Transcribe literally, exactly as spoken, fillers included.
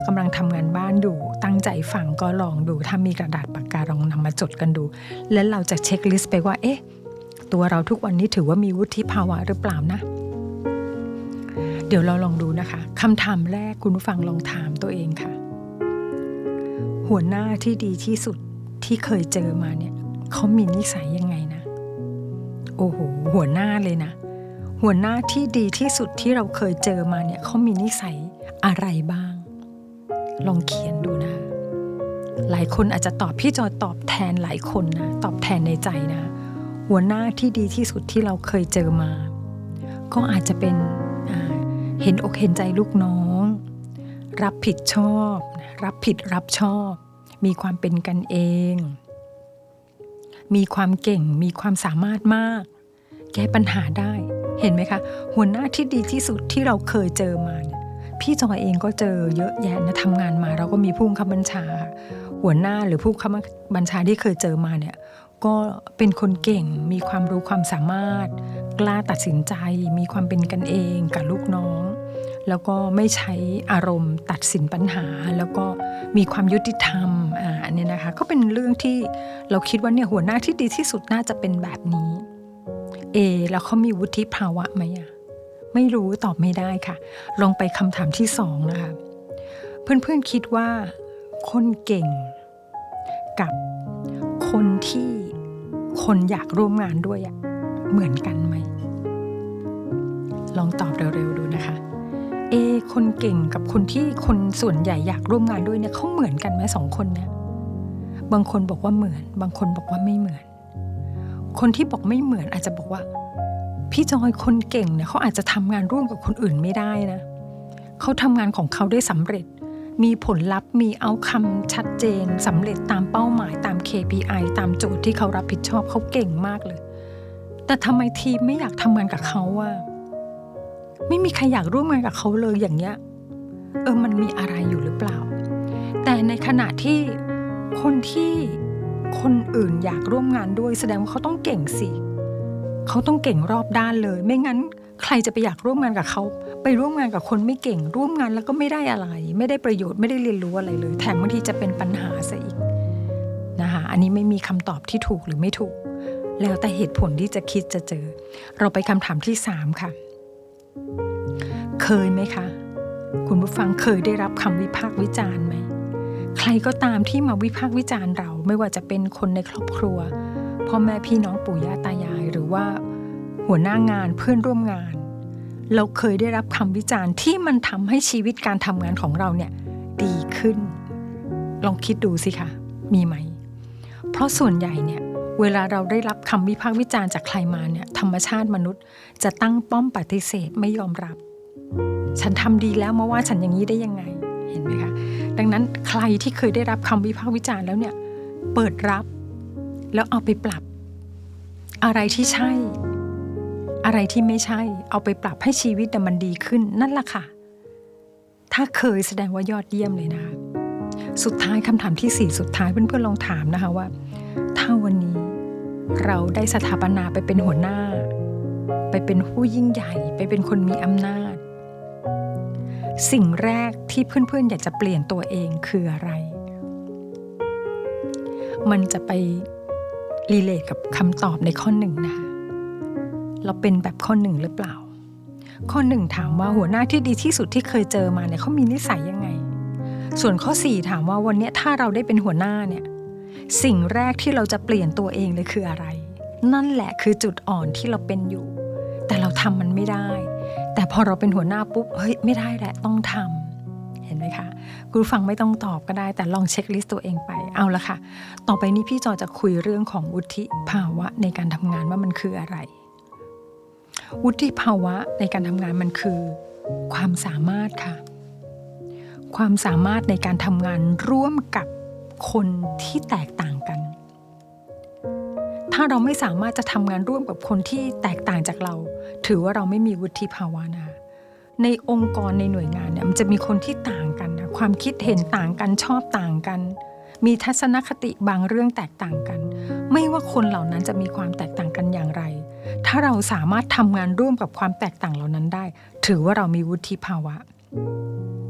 กำลังทำงานบ้านอยู่ตั้งใจฟังก็ลองดูถ้ามีกระดาษปากกาลองนำมาจดกันดูแล้วเราจะเช็คลิสต์ไปว่าเอ๊ะตัวเราทุกวันนี้ถือว่ามีวุฒิภาวะหรือเปล่านะเดี๋ยวเราลองดูนะคะคำถามแรกคุณผู้ฟังลองถามตัวเองค่ะหัวหน้าที่ดีที่สุดที่เคยเจอมาเนี่ยเขามีนิสัยยังไงนะโอ้โหหัวหน้าเลยนะหัวหน้าที่ดีที่สุดที่เราเคยเจอมาเนี่ยเขามีนิสัยอะไรบ้างลองเขียนดูนะหลายคนอาจจะตอบพี่จอยตอบแทนหลายคนนะตอบแทนในใจนะหัวหน้าที่ดีที่สุดที่เราเคยเจอมาก็อาจจะเป็นเห็นอกเห็นใจลูกน้องรับผิดชอบรับผิดรับชอบมีความเป็นกันเองมีความเก่งมีความสามารถมากแก้ปัญหาได้เห็นไหมคะหัวหน้าที่ดีที่สุดที่เราเคยเจอมาเนี่ยพี่จอยเองก็เจอเยอะแยะนะทำงานมาเราก็มีผู้บังคับบัญชาหัวหน้าหรือผู้บังคับบัญชาที่เคยเจอมาเนี่ยก็เป็นคนเก่งมีความรู้ความสามารถกล้าตัดสินใจมีความเป็นกันเองกับลูกน้องแล้วก็ไม่ใช้อารมณ์ตัดสินปัญหาแล้วก็มีความยุติธรรมอ่าเนี่ยนะคะก็เป็นเรื่องที่เราคิดว่าเนี่ยหัวหน้าที่ดีที่สุดน่าจะเป็นแบบนี้เอแล้วเขามีวุฒิภาวะไหมอ่ะไม่รู้ตอบไม่ได้ค่ะลองไปคำถามที่สองนะคะเพื่อนๆคิดว่าคนเก่งกับคนที่คนอยากร่วมงานด้วยอ่ะเหมือนกันไหมลองตอบเร็วๆดูนะคะเอคนเก่งกับคนที่คนส่วนใหญ่อยากร่วมงานด้วยเนี่ยเขาเหมือนกันไหมสองคนเนี่ยบางคนบอกว่าเหมือนบางคนบอกว่าไม่เหมือนคนที่บอกไม่เหมือนอาจจะบอกว่าพี่จอยคนเก่งเนี่ยเขาอาจจะทำงานร่วมกับคนอื่นไม่ได้นะเขาทำงานของเขาได้สำเร็จมีผลลัพธ์มีเอาท์คัมชัดเจนสำเร็จตามเป้าหมายตาม เค พี ไอ ตามโจทย์ที่เขารับผิดชอบเขาเก่งมากเลยแต่ทำไมทีมไม่อยากทำงานกับเขาอะไม่มีใครอยากร่วมงานกับเขาเลยอย่างเงี้ยเออมันมีอะไรอยู่หรือเปล่าแต่ในขณะที่คนที่คนอื่นอยากร่วมงานด้วยแสดงว่าเขาต้องเก่งสิเขาต้องเก่งรอบด้านเลยไม่งั้นใครจะไปอยากร่วมงานกับเขาไปร่วมงานกับคนไม่เก่งร่วมงานแล้วก็ไม่ได้อะไรไม่ได้ประโยชน์ไม่ได้เรียนรู้อะไรเลยแถมบางทีจะเป็นปัญหาซะอีกนะคะอันนี้ไม่มีคำตอบที่ถูกหรือไม่ถูกแล้วแต่เหตุผลที่จะคิดจะเจอเราไปคำถามที่สามค่ะเคยไหมคะคุณผู้ฟังเคยได้รับคำวิพากษ์วิจารณ์ไหมใครก็ตามที่มาวิพากษ์วิจารณ์เราไม่ว่าจะเป็นคนในครอบครัวพ่อแม่พี่น้องปู่ย่าตายายหรือว่าหัวหน้างานเพื่อนร่วมงานเราเคยได้รับคำวิจารณ์ที่มันทำให้ชีวิตการทำงานของเราเนี่ยดีขึ้นลองคิดดูสิคะมีไหมเพราะส่วนใหญ่เนี่ยเวลาเราได้รับคำวิพากษ์วิจารณ์จากใครมาเนี่ยธรรมชาติมนุษย์จะตั้งป้อมปฏิเสธไม่ยอมรับฉันทำดีแล้วมาว่าฉันอย่างนี้ได้ยังไงเห็นไหมคะดังนั้นใครที่เคยได้รับคำวิพากษ์วิจารณ์แล้วเนี่ยเปิดรับแล้วเอาไปปรับอะไรที่ใช่อะไรที่ไม่ใช่เอาไปปรับให้ชีวิตมันดีขึ้นนั่นแหละค่ะถ้าเคยแสดงว่ายอดเยี่ยมเลยนะคะสุดท้ายคำถามที่สี่สุดท้ายเพื่อนๆลองถามนะคะว่าถ้าวันนี้เราได้สถาปนาไปเป็นหัวหน้าไปเป็นผู้ยิ่งใหญ่ไปเป็นคนมีอำนาจสิ่งแรกที่เพื่อนๆอยากจะเปลี่ยนตัวเองคืออะไรมันจะไปรีเลทกับคำตอบในข้อหนึ่งนะคะเราเป็นแบบข้อหนึ่งหรือเปล่าข้อหนึ่งถามว่าหัวหน้าที่ดีที่สุดที่เคยเจอมาเนี่ยเขามีนิสัยยังไงส่วนข้อสี่ถามว่าวันนี้ถ้าเราได้เป็นหัวหน้าเนี่ยสิ่งแรกที่เราจะเปลี่ยนตัวเองเลยคืออะไรนั่นแหละคือจุดอ่อนที่เราเป็นอยู่แต่เราทำมันไม่ได้แต่พอเราเป็นหัวหน้าปุ๊บเฮ้ยไม่ได้แหละต้องทำเห็นไหมคะคุณฟังไม่ต้องตอบก็ได้แต่ลองเช็คลิสต์ตัวเองไปเอาละค่ะต่อไปนี้พี่จอจะคุยเรื่องของวุฒิภาวะในการทำงานว่ามันคืออะไรวุฒิภาวะในการทำงานมันคือความสามารถค่ะความสามารถในการทำงานร่วมกับคนที่แตกต่างกันถ้าเราไม่สามารถจะทำงานร่วมกับคนที่แตกต่างจากเราถือว่าเราไม่มีวุฒิภาวะนะในองค์กรในหน่วยงานเนี่ยมันจะมีคนที่ต่างกันนะความคิดเห็นต่างกันชอบต่างกันมีทัศนคติบางเรื่องแตกต่างกันไม่ว่าคนเหล่านั้นจะมีความแตกต่างกันอย่างไรถ้าเราสามารถทำงานร่วมกับความแตกต่างเหล่านั้นได้ถือว่าเรามีวุฒิภาวะ